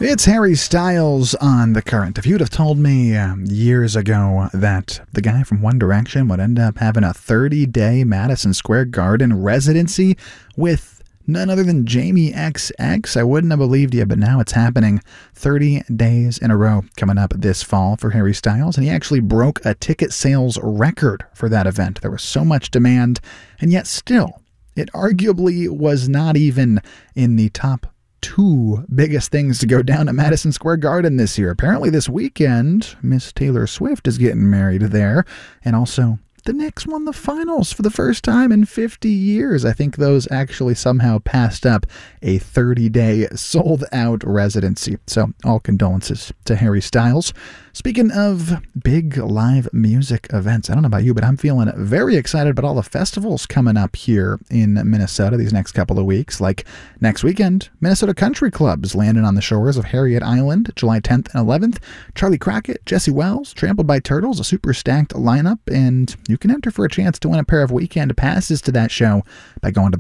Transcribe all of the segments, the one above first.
It's Harry Styles on The Current. If you'd have told me years ago that the guy from One Direction would end up having a 30-day Madison Square Garden residency with none other than Jamie XX, I wouldn't have believed you, but now it's happening. 30 days in a row coming up this fall for Harry Styles, and he actually broke a ticket sales record for that event. There was so much demand, and yet still, it arguably was not even in the top two biggest things to go down at Madison Square Garden this year. Apparently this weekend, Miss Taylor Swift is getting married there, and also the Knicks won the finals for the first time in 50 years. I think those actually somehow passed up a 30-day sold-out residency. So all condolences to Harry Styles. Speaking of big live music events, I don't know about you, but I'm feeling very excited about all the festivals coming up here in Minnesota these next couple of weeks. Like next weekend, Minnesota Country Club is landing on the shores of Harriet Island, July 10th and 11th. Charlie Crockett, Jesse Wells, Trampled by Turtles, a super stacked lineup, and you can enter for a chance to win a pair of weekend passes to that show by going to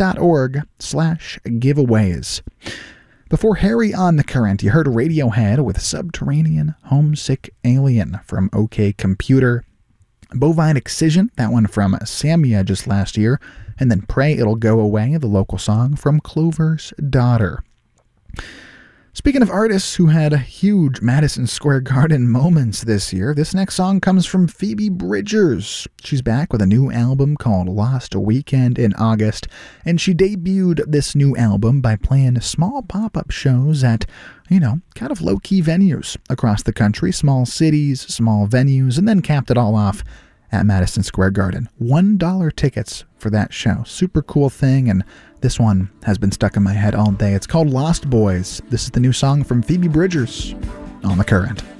thecurrent.org/giveaways. Before Harry on The Current, you heard Radiohead with Subterranean Homesick Alien from OK Computer, Bovine Excision, that one from Samia just last year, and then Pray It'll Go Away, the local song from Clover's Daughter. Speaking of artists who had huge Madison Square Garden moments this year, this next song comes from Phoebe Bridgers. She's back with a new album called Lost Weekend in August, and she debuted this new album by playing small pop-up shows at, kind of low-key venues across the country, small cities, small venues, and then capped it all off at Madison Square Garden. $1 tickets for that show. Super cool thing, and this one has been stuck in my head all day. It's called Lost Boys. This is the new song from Phoebe Bridgers on The Current.